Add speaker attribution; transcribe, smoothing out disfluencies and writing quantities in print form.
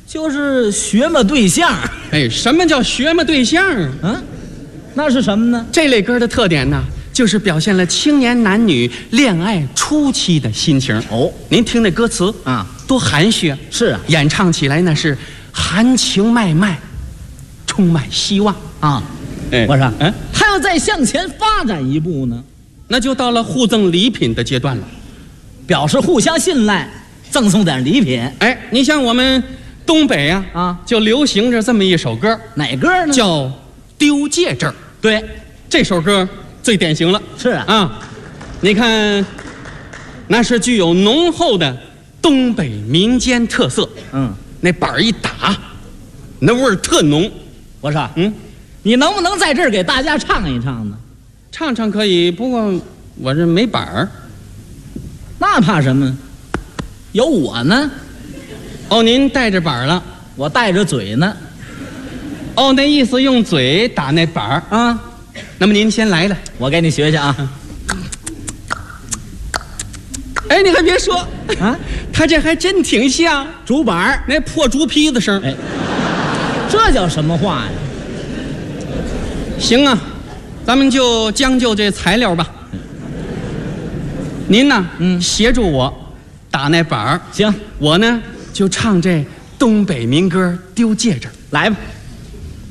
Speaker 1: 就是学么对象。
Speaker 2: 哎，什么叫学么对象？
Speaker 1: 嗯，那是什么呢？
Speaker 2: 这类歌的特点呢，就是表现了青年男女恋爱初期的心情。
Speaker 1: 哦，
Speaker 2: 您听那歌词
Speaker 1: 啊，
Speaker 2: 多含蓄啊！
Speaker 1: 是啊，
Speaker 2: 演唱起来那是含情脉脉，充满希望
Speaker 1: 啊。
Speaker 2: 哎，
Speaker 1: 我说，还要再向前发展一步呢，
Speaker 2: 那就到了互赠礼品的阶段了，
Speaker 1: 表示互相信赖，赠送点礼品。
Speaker 2: 哎，你像我们东北啊，就流行着这么一首歌，
Speaker 1: 哪歌呢？
Speaker 2: 叫《丢戒指》。
Speaker 1: 对，
Speaker 2: 这首歌最典型了。
Speaker 1: 是啊，
Speaker 2: 你看，那是具有浓厚的东北民间特色。那板儿一打，那味儿特浓。
Speaker 1: 我说，你能不能在这儿给大家唱一唱呢？
Speaker 2: 唱唱可以，不过我这没板儿。
Speaker 1: 那怕什么？有我呢。
Speaker 2: 哦，您带着板儿了，
Speaker 1: 我带着嘴呢。
Speaker 2: 哦，那意思用嘴打那板儿啊。那么您先来了，
Speaker 1: 我给你学学啊。
Speaker 2: 哎，你还别说
Speaker 1: 啊，
Speaker 2: 他这还真挺像
Speaker 1: 竹板儿
Speaker 2: 那破竹坯子声。
Speaker 1: 哎，这叫什么话呀？
Speaker 2: 行啊，咱们就将就这材料吧。您呢，协助我打那板儿。
Speaker 1: 行，
Speaker 2: 我呢就唱这东北民歌《丢戒指》。
Speaker 1: 来吧。